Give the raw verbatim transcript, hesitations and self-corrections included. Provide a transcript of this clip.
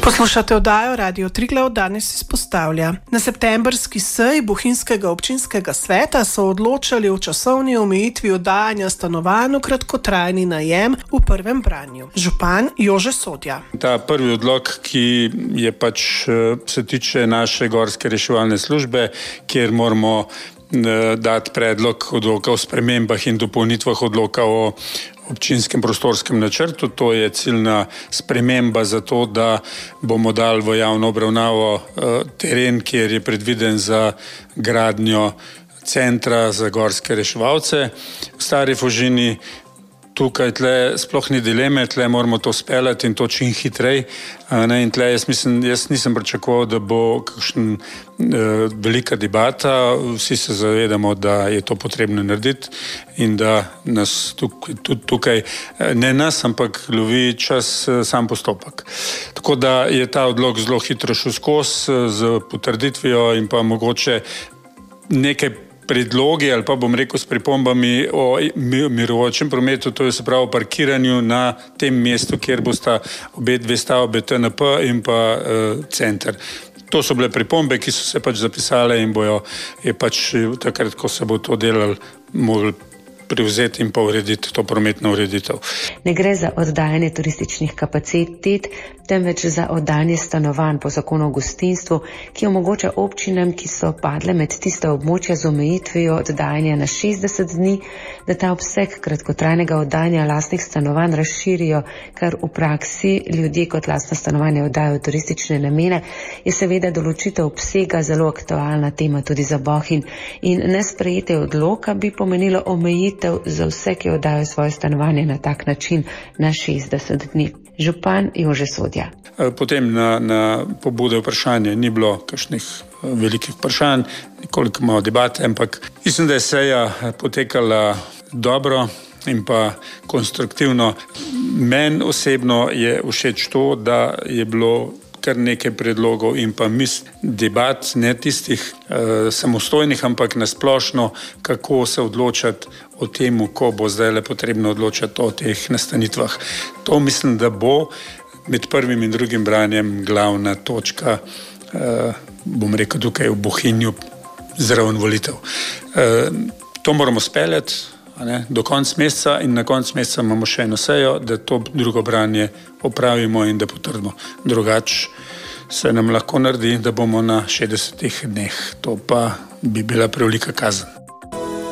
Poslušate oddajo Radio Triglav, danes izpostavlja. Na septembrski seji Bohinjskega občinskega sveta so odločali o časovni omejitvi oddajanja stanovanj v kratkotrajni najem v prvem branju. Župan Jože Sodja. Ta prvi odlok, ki je pač se tiče naše gorske reševalne službe, kjer moramo dati predlog odloka o spremembah in dopolnitvah odloka o občinskem prostorskem načrtu. To je ciljna sprememba za to, da bomo dali v javno obravnavo teren, kjer je predviden za gradnjo centra za gorske reševalce v Stari Fužini. Tukaj tle sploh ni dileme, tle moramo to speljati in to čim hitrej. In tle jaz mislim, jaz nisem pričakoval, da bo kakšen eh, velika debata. Vsi se zavedamo, da je to potrebno narediti in da nas tukaj, tudi tukaj, ne nas, ampak lovi čas sam postopek. Tako da je ta odlok zelo hitro šel skozi z potrditvijo in pa mogoče nekaj predlogi ali pa bom rekel s pripombami o mirovoljčem prometu, to je se pravi o parkiranju na tem mestu, kjer bosta obe dve stavbe T N P in pa uh, center. To so bile pripombe, ki so se pač zapisale in bojo je pač takrat, ko se bo to delalo, mogli prevzeti in pa urediti to prometno ureditev. Ne gre za oddajanje turističnih kapacitet, temveč za oddajanje stanovanj po zakonu o gostinstvu, ki omogoča občinam, ki so padle med tiste območja z omejitvijo oddajanja na šestdeset dni, da ta obseg kratkotrajnega oddajanja lastnih stanovanj razširijo, kar v praksi ljudje kot lastna stanovanja oddajo v turistične namene, je seveda določitev obsega zelo aktualna tema tudi za Bohinj in nesprejetje odloka bi pomenilo omejitev za vse, ki oddajo svoje stanovanje na tak način na šestdeset dni. Župan Jože Sodja. Potem na, na pobude vprašanje ni bilo kakšnih velikih vprašanj, nekoliko malo debate, ampak mislim, da je seja potekala dobro in pa konstruktivno. Meni osebno je všeč to, da je bilo kar nekaj predlogov in pa mis debat, ne tistih e, samostojnih, ampak nasplošno, kako se odločati o tem, ko bo zdaj le potrebno odločati o teh nastanitvah. To mislim, da bo med prvim in drugim branjem glavna točka, e, bom rekel tukaj v Bohinju, zraven volitev. E, to moramo speljati ne, do konca meseca in na koncu meseca imamo še eno sejo, da to drugo branje opravimo in da potrdimo. Drugače se nam lahko naredi, da bomo na šestdesetih dneh. To pa bi bila prevelika kazen.